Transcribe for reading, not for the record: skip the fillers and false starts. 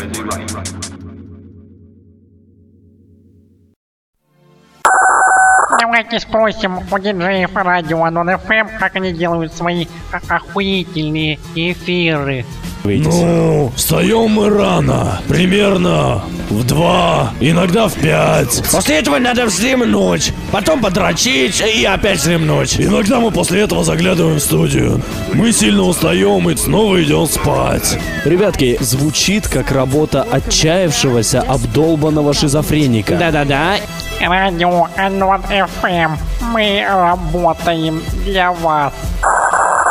Давайте спросим у диджеев радио Анон ФМ, как они делают свои охуительные эфиры. Ну, встаем мы рано, примерно в 2, иногда в 5. После этого надо вздремнуть, потом подрочить и опять вздремнуть. Иногда мы после этого заглядываем в студию. Мы сильно устаем и снова идем спать. Ребятки, звучит как работа отчаявшегося, обдолбанного шизофреника. Да-да-да. Радио Анон ФМ. Мы работаем для вас.